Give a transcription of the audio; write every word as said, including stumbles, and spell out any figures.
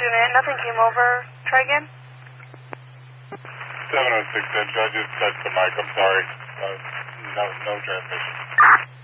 tune in. Nothing came over. Try again. seven oh six, I just touched the mic. I'm sorry. Uh, no, no transmission.